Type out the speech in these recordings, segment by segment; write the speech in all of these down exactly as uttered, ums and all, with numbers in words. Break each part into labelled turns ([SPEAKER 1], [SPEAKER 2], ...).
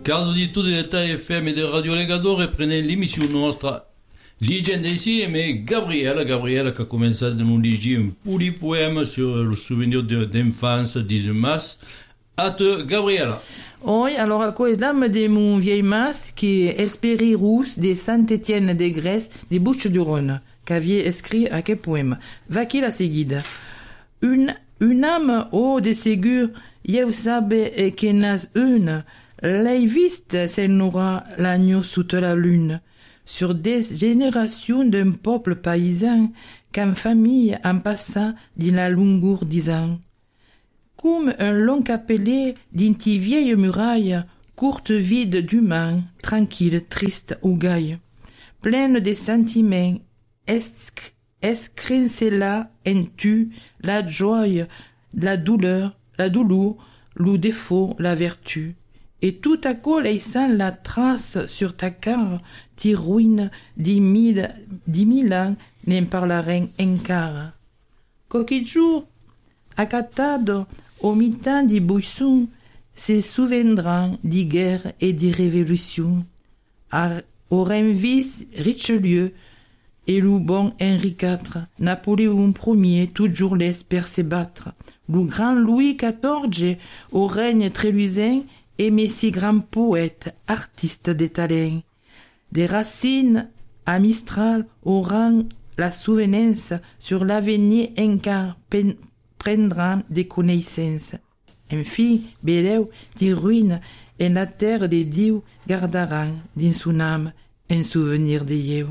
[SPEAKER 1] caso di tutti i dettagli F M del Radio Legatore prende l'emissione nostra leggenda insieme Gabriella, Gabriella qui a commencé à nous lire un petit poème sur le souvenir d'enfance d'Izumas. À te, Gabriella.
[SPEAKER 2] Oui, alors à cause d'âme de mon vieil mas qui est Espéry Rousse de Saint-Étienne de Grèce des Bouches-du-Rhône, qu'aviez écrit à quel poème. Va qui la seguida. Une, une âme, oh, de ségur, eu sabe et que n'as une, l'ai viste, c'est n'aura l'agneau sous la lune, sur des générations d'un peuple paysan, qu'en famille en passant dans la longueur dix ans. Comme un long capelé d'une vieille muraille, courte vide d'humain, tranquille, triste ou gaille, pleine de sentiments, escrincela en tu la joie, la douleur, la douleur, le défaut, la vertu. Et tout à coup, laissant la trace sur ta carte, t'y ruine dix mille, dix mille ans, n'en parlerait encara. Coquille jour, accatado, au mi-temps des buissons, se souviendront des guerres et des révolutions. Au Renvis, Richelieu, et le bon Henri quatre, Napoléon Ier, toujours l'espère se battre. Le grand Louis quatorze, au règne tréluisant, aimait si grands poètes, artistes des talents. Des Racines à Mistral, au rang la souvenance sur l'avenir incar prendront des connaissances. Enfin, Beleu, des ruines, et la terre des dieux garderont dans son âme un souvenir de Yeo.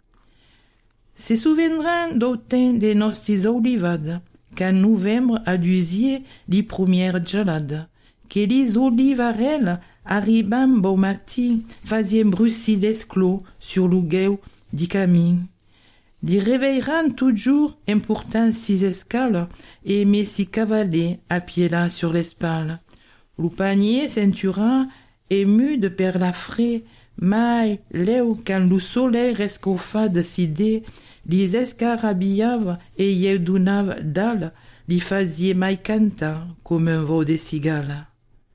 [SPEAKER 2] Se souviendront d'autant de nostres olivades, qu'en novembre adusier les premières gelades, que les olivarelles, arrivant beau matin, faisaient bruit d'esclos sur le gueux du camin. Les réveilleront toujours, important six escales, et mais si cavaler à pied là sur l'espale. Le panier ceinturant, ému de perles frais, mais léo quand le soleil rescoffa de sidé, les escarabillaves et yeudounaves d'al, les faisiez maï cantant comme un veau de cigale.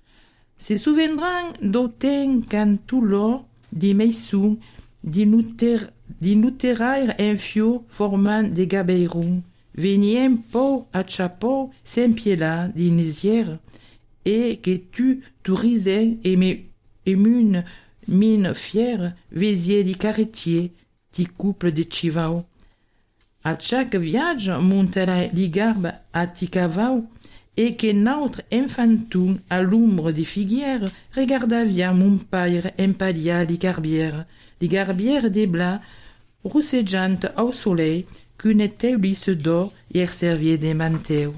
[SPEAKER 2] Se souviendront d'autant quand tout l'or, des maissons, des nutéraires infio formant des gabeirons, venient peau à chapeau, Saint-Pied-là, d'inisière, et que tu, tourisais, et émune, mine fière, vésier des carretiers, des couples de chivao. À chaque viage, monterai les garbes à ti cavao, et que notre infantum, à l'ombre des figuières, regarda via mon père empalia les garbières, les garbières des blas, rousseggiantes au soleil, qu'une établisse d'or hier servie des manteaux.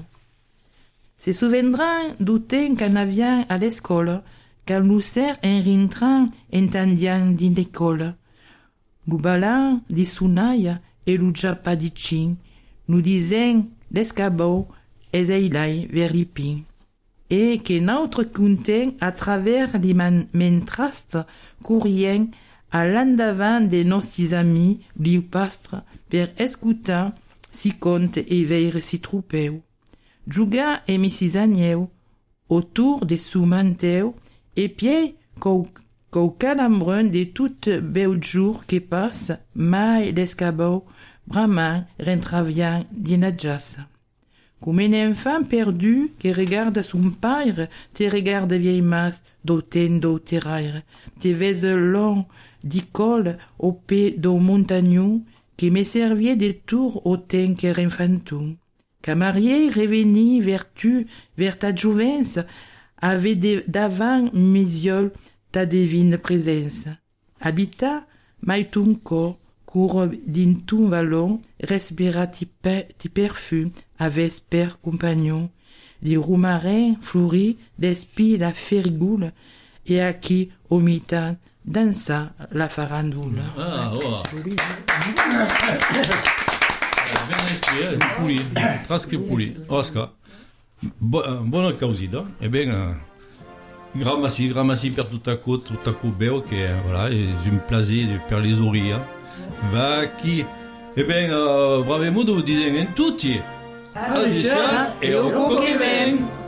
[SPEAKER 2] Se souviendront du temps qu'en avions à l'école, quand nous sert en rentrant entendiant din l'école. Nous balan des sounailles et le japa di chin, nous disaient l'escabeau et eilaï vers les pins. Et que notre content à travers les mentrastes courriens à l'endavant de nos six amis, liu pastre, per escutar si conte et veire si troupeu. Juga et missis agneu, autour de sous manteu, et puis qu'au, qu'au calambron de toutes beaux jours qui passent, mai l'escabeau, bramant, rentravient d'inadjas. Comme un enfant perdu qui regarde son père, te regarde vieille masse, d'auten d'auteraire, te vaises long, d'icole au pied d'un montagnon, qui me serviait de tour au temps qu'er infantum. Qu'à marier, revenir vers tu, vers ta jouvence, avait d'avant mes yeux ta divine présence. Habita, mai ton corps, cours d'un ton vallon, respira ti, pe, ti perfum, avec père compagnon. Les roumarins fleuris, l'esprit la férigoule, et à qui, au mi-temps, dansa la farandoule.
[SPEAKER 1] Ah, oh. Ben inspiré, puli, presque puli. Oscar, buona causida. E ben, grand merci, grand merci per tout à coup, tout à coup bel, que voilà, je me plaisais de faire les oreilles. Va qui, e ben, uh, bravo modo, dizen en tutti.
[SPEAKER 2] Adiós, e o que vem.